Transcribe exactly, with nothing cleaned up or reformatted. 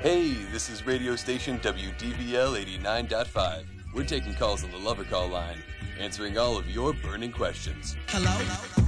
Hey, this is radio station W D V L eighty-nine point five. We're taking calls on the Lover Call line, answering all of your burning questions. Hello?